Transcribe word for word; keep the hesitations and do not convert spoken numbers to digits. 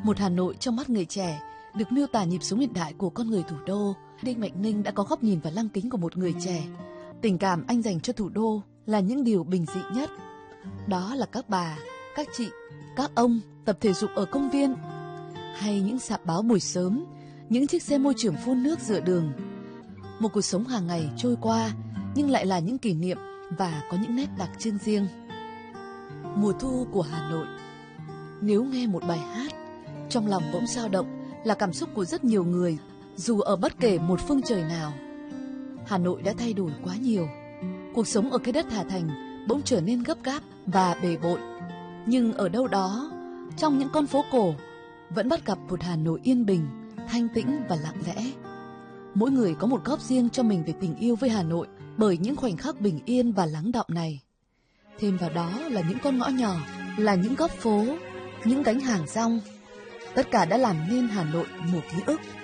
Một Hà Nội trong mắt người trẻ được miêu tả nhịp sống hiện đại của con người thủ đô. Đinh Mạnh Ninh đã có góc nhìn và lăng kính của một người trẻ. Tình cảm anh dành cho thủ đô là những điều bình dị nhất. Đó là các bà, các chị, các ông tập thể dục ở công viên, hay những sạp báo buổi sớm, những chiếc xe môi trường phun nước dựa đường. Một cuộc sống hàng ngày trôi qua nhưng lại là những kỷ niệm và có những nét đặc trưng riêng. Mùa thu của Hà Nội. Nếu nghe một bài hát, trong lòng bỗng dao động là cảm xúc của rất nhiều người, dù ở bất kể một phương trời nào. Hà Nội đã thay đổi quá nhiều. Cuộc sống ở cái đất Hà Thành bỗng trở nên gấp gáp và bề bộn. Nhưng ở đâu đó, trong những con phố cổ, vẫn bắt gặp một Hà Nội yên bình, thanh tĩnh và lặng lẽ. Mỗi người có một góc riêng cho mình về tình yêu với Hà Nội bởi những khoảnh khắc bình yên và lắng đọng này. Thêm vào đó là những con ngõ nhỏ, là những góc phố, những gánh hàng rong. Tất cả đã làm nên Hà Nội một ký ức.